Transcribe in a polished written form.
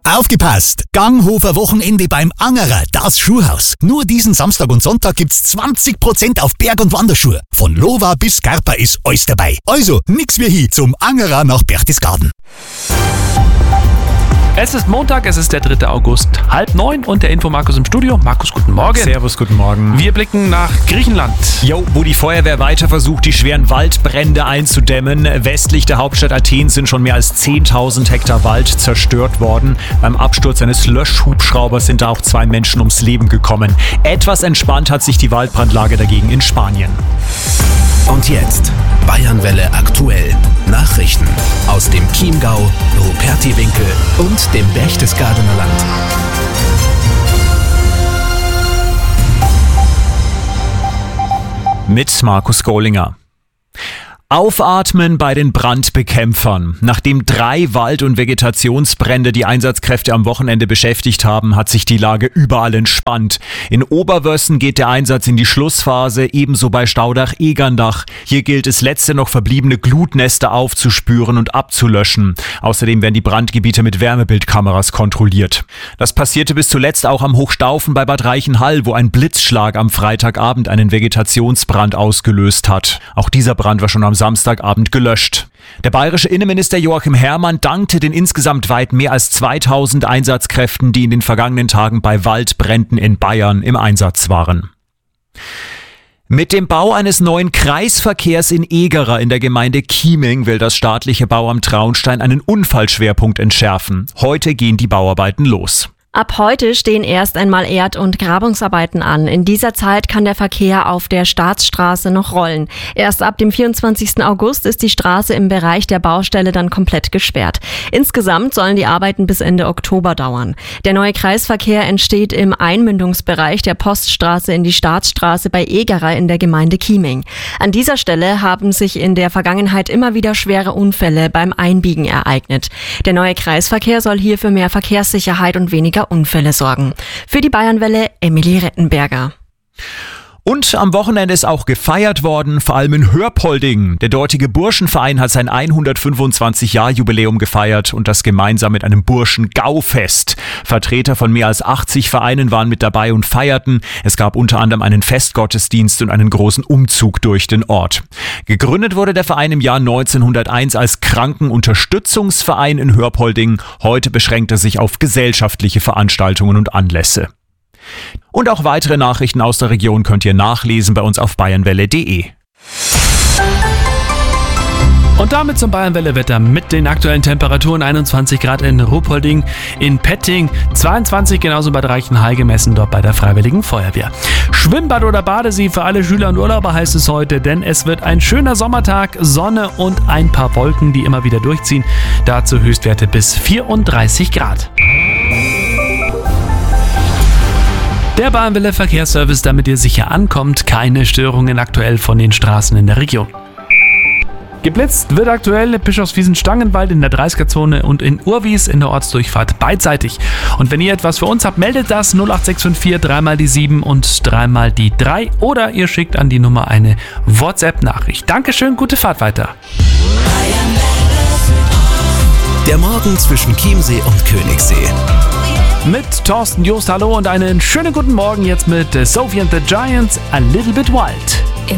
Aufgepasst! Ganghofer Wochenende beim Angerer, das Schuhhaus. Nur diesen Samstag und Sonntag gibt's 20% auf Berg- und Wanderschuhe. Von Lova bis Scarpa ist alles dabei. Also, nix wie hin zum Angerer nach Berchtesgaden. Es ist Montag, es ist der 3. August, 8:30 und der Infomarkus im Studio. Markus, guten Morgen. Servus, guten Morgen. Wir blicken nach Griechenland. Wo die Feuerwehr weiter versucht, die schweren Waldbrände einzudämmen. Westlich der Hauptstadt Athen sind schon mehr als 10.000 Hektar Wald zerstört worden. Beim Absturz eines Löschhubschraubers sind da auch 2 Menschen ums Leben gekommen. Etwas entspannt hat sich die Waldbrandlage dagegen in Spanien. Und jetzt Bayernwelle aktuell. Nachrichten aus dem Chiemgau, Rupertiwinkel und dem Berchtesgadener Land. Mit Markus Gollinger. Aufatmen bei den Brandbekämpfern. Nachdem 3 Wald- und Vegetationsbrände die Einsatzkräfte am Wochenende beschäftigt haben, hat sich die Lage überall entspannt. In Oberwössen geht der Einsatz in die Schlussphase, ebenso bei Staudach-Egerndach. Hier gilt es, letzte noch verbliebene Glutnester aufzuspüren und abzulöschen. Außerdem werden die Brandgebiete mit Wärmebildkameras kontrolliert. Das passierte bis zuletzt auch am Hochstaufen bei Bad Reichenhall, wo ein Blitzschlag am Freitagabend einen Vegetationsbrand ausgelöst hat. Auch dieser Brand war schon am Samstagabend gelöscht. Der bayerische Innenminister Joachim Herrmann dankte den insgesamt weit mehr als 2000 Einsatzkräften, die in den vergangenen Tagen bei Waldbränden in Bayern im Einsatz waren. Mit dem Bau eines neuen Kreisverkehrs in Egerer in der Gemeinde Chieming will das staatliche Bauamt Traunstein einen Unfallschwerpunkt entschärfen. Heute gehen die Bauarbeiten los. Ab heute stehen erst einmal Erd- und Grabungsarbeiten an. In dieser Zeit kann der Verkehr auf der Staatsstraße noch rollen. Erst ab dem 24. August ist die Straße im Bereich der Baustelle dann komplett gesperrt. Insgesamt sollen die Arbeiten bis Ende Oktober dauern. Der neue Kreisverkehr entsteht im Einmündungsbereich der Poststraße in die Staatsstraße bei Egerer in der Gemeinde Chieming. An dieser Stelle haben sich in der Vergangenheit immer wieder schwere Unfälle beim Einbiegen ereignet. Der neue Kreisverkehr soll hier für mehr Verkehrssicherheit und weniger Unfälle sorgen. Für die Bayernwelle Emily Rettenberger. Und am Wochenende ist auch gefeiert worden, vor allem in Hörpolding. Der dortige Burschenverein hat sein 125-Jahr-Jubiläum gefeiert und das gemeinsam mit einem Burschen-Gaufest. Vertreter von mehr als 80 Vereinen waren mit dabei und feierten. Es gab unter anderem einen Festgottesdienst und einen großen Umzug durch den Ort. Gegründet wurde der Verein im Jahr 1901 als Krankenunterstützungsverein in Hörpolding. Heute beschränkt er sich auf gesellschaftliche Veranstaltungen und Anlässe. Und auch weitere Nachrichten aus der Region könnt ihr nachlesen bei uns auf bayernwelle.de. Und damit zum Bayernwelle-Wetter mit den aktuellen Temperaturen: 21 Grad in Ruhpolding, in Petting, 22 genauso bei Reichenhall gemessen, dort bei der Freiwilligen Feuerwehr. Schwimmbad oder Badesee für alle Schüler und Urlauber heißt es heute, denn es wird ein schöner Sommertag, Sonne und ein paar Wolken, die immer wieder durchziehen. Dazu Höchstwerte bis 34 Grad. Der Bayernwelle Verkehrsservice, damit ihr sicher ankommt. Keine Störungen aktuell von den Straßen in der Region. Geblitzt wird aktuell Bischofswiesen-Stangenwald in der 30er-Zone und in Urwies in der Ortsdurchfahrt beidseitig. Und wenn ihr etwas für uns habt, meldet das 08654 3 die 7 und 3 die 3 oder ihr schickt an die Nummer eine WhatsApp-Nachricht. Dankeschön, gute Fahrt weiter. Der Morgen zwischen Chiemsee und Königssee. Mit Thorsten Jost, hallo und einen schönen guten Morgen jetzt mit Sophie and the Giants, A Little Bit Wild.